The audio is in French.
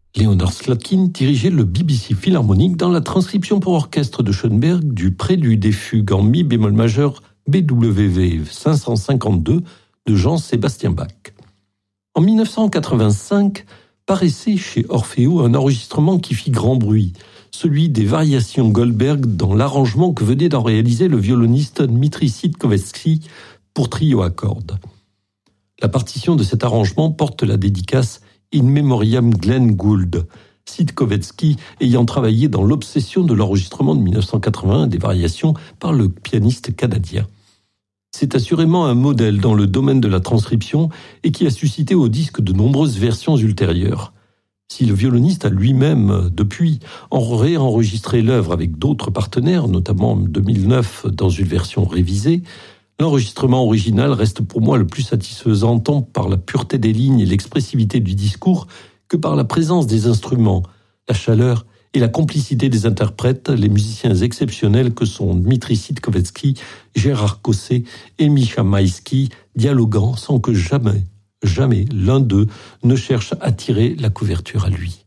Leonard Slatkin dirigeait le BBC Philharmonic dans la transcription pour orchestre de Schoenberg du prélude et fugue en mi bémol majeur BWV 552 de Jean-Sébastien Bach. En 1985, paraissait chez Orfeo un enregistrement qui fit grand bruit, celui des variations Goldberg dans l'arrangement que venait d'en réaliser le violoniste Dmitri Sitkovetsky pour trio à cordes. La partition de cet arrangement porte la dédicace In Memoriam Glenn Gould, Sitkovetsky ayant travaillé dans l'obsession de l'enregistrement de 1981 des variations par le pianiste canadien. C'est assurément un modèle dans le domaine de la transcription et qui a suscité au disque de nombreuses versions ultérieures. Si le violoniste a lui-même, depuis, réenregistré l'œuvre avec d'autres partenaires, notamment en 2009 dans une version révisée, l'enregistrement original reste pour moi le plus satisfaisant tant par la pureté des lignes et l'expressivité du discours que par la présence des instruments, la chaleur et la complicité des interprètes, les musiciens exceptionnels que sont Dmitri Sitkovetsky, Gérard Cosset et Misha Maïski, dialoguant sans que jamais l'un d'eux ne cherche à tirer la couverture à lui.